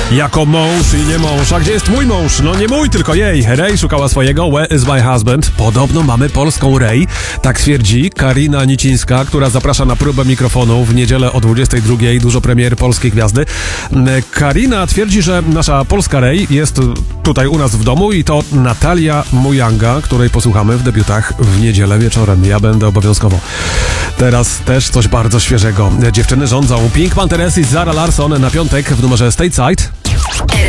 Jako mąż i nie mąż. A gdzie jest mój mąż? No nie mój, tylko jej. Ray szukała swojego. Where is my husband? Podobno mamy polską Ray. Tak twierdzi Karina Nicińska, która zaprasza na próbę mikrofonu w niedzielę o 22:00. Dużo premier polskiej gwiazdy. Karina twierdzi, że nasza polska Ray jest tutaj u nas w domu i to Natalia Mujanga, której posłuchamy w debiutach w niedzielę wieczorem. Ja będę obowiązkowo. Teraz też coś bardzo świeżego. Dziewczyny rządzą. Pink Panthers i Zara Larsson na piątek w numerze Stateside.